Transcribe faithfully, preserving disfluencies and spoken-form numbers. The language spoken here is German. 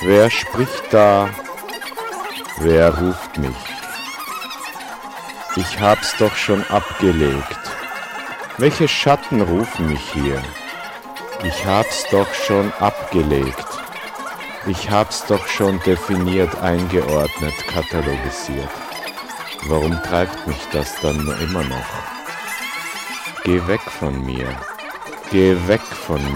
Wer spricht da? Wer ruft mich? Ich hab's doch schon abgelegt. Welche Schatten rufen mich hier? Ich hab's doch schon abgelegt. Ich hab's doch schon definiert, eingeordnet, katalogisiert. Warum treibt mich das dann nur immer noch? Geh weg von mir. Geh weg von mir.